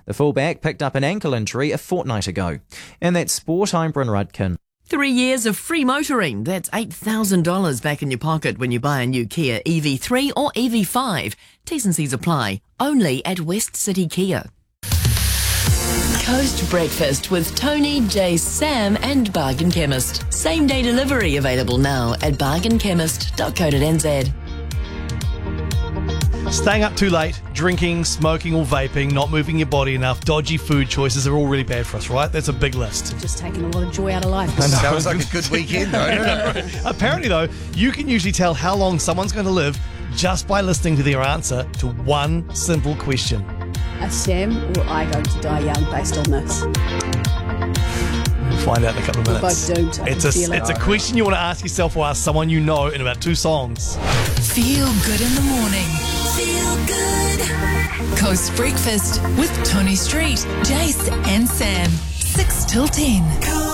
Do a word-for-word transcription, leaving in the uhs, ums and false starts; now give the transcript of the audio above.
The fullback picked up an ankle injury a fortnight ago. And that's sport. I'm Bryn Rudkin. Three years of free motoring. That's eight thousand dollars back in your pocket when you buy a new Kia E V three or E V five. T's and C's apply. Only at West City Kia. Coast Breakfast with Tony, Jay, Sam and Bargain Chemist. Same day delivery available now at bargain chemist dot co dot n z. Staying up too late, drinking, smoking or vaping, not moving your body enough, dodgy food choices are all really bad for us, right? That's a big list. Just taking a lot of joy out of life. Sounds like a good weekend, though, doesn't it? Apparently, though, you can usually tell how long someone's going to live just by listening to their answer to one simple question. Are Sam or I going to die young based on this? We'll find out in a couple of We're minutes. both doomed. I It's can a, feel it. it's a question you want to ask yourself or ask someone you know in about two songs. Feel good in the morning. Feel good. Coast Breakfast with Tony Street, Jace and Sam. six till ten.